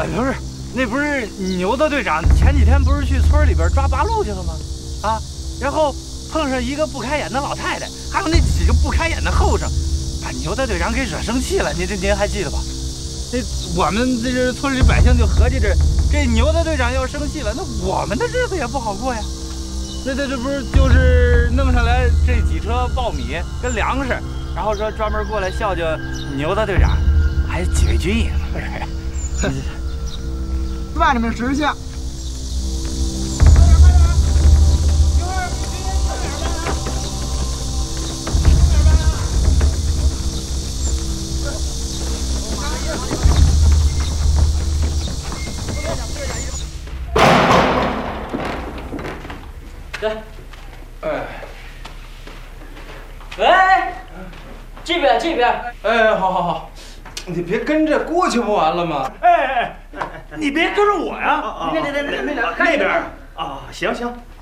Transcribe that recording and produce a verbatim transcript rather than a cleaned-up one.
哎，不是，那不是牛子队长前几天不是去村里边抓八路去了吗？啊，然后碰上一个不开眼的老太太，还有那几个不开眼的后生，把牛子队长给惹生气了。您这您还记得吧？这我们这这村里百姓就合计着，这牛子队长要生气了，那我们的日子也不好过呀。那这这不是就是弄上来这几车苞米跟粮食，然后说专门过来孝敬牛子队长，还几位军营，不是？ 万里面识相。 来，哎，哎，这边这边， 哎，好好好，你别跟着过去不完了吗？ 哎哎哎，你别跟着我呀！ 那那那那那那边啊，行行，